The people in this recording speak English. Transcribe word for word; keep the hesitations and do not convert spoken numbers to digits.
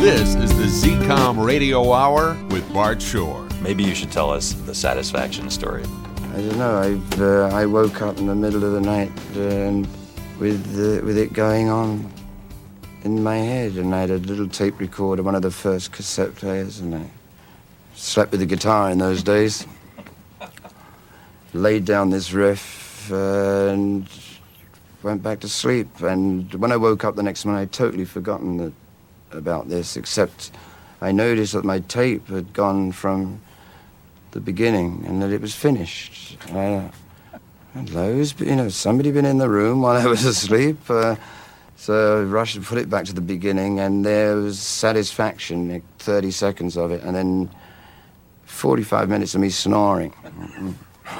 This is the Z COM Radio Hour with Bart Shore. Maybe you should tell us the satisfaction story. I don't know. I've, uh, I woke up in the middle of the night uh, and with uh, with it going on in my head, and I had a little tape recorder, one of the first cassette players, and I slept with the guitar in those days. Laid down this riff uh, and went back to sleep. And when I woke up the next morning, I'd totally forgotten that, about this, except I noticed that my tape had gone from the beginning and that it was finished. Uh, hello, has you know, somebody been in the room while I was asleep? Uh, so I rushed and put it back to the beginning, and there was satisfaction, like thirty seconds of it, and then forty-five minutes of me snoring.